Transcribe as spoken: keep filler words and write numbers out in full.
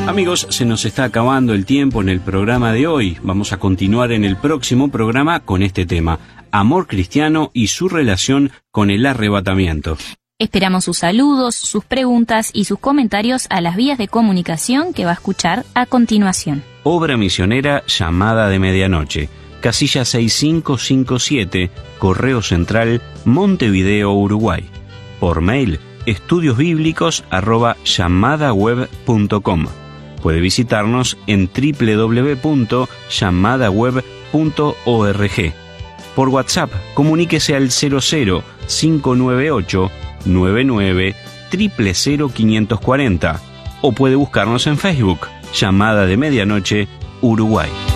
Amigos, se nos está acabando el tiempo en el programa de hoy. Vamos a continuar en el próximo programa con este tema, amor cristiano y su relación con el arrebatamiento. Esperamos sus saludos, sus preguntas y sus comentarios a las vías de comunicación que va a escuchar a continuación. Obra misionera Llamada de Medianoche, casilla seis cinco cinco siete, Correo Central, Montevideo, Uruguay. Por mail, estudiosbíblicos arroba llamadaweb punto com. Puede visitarnos en doble u doble u doble u punto llamadaweb punto org. Por WhatsApp, comuníquese al cero cero cinco nueve ocho nueve nueve cero cero cero cinco cuatro cero o puede buscarnos en Facebook, Llamada de Medianoche, Uruguay.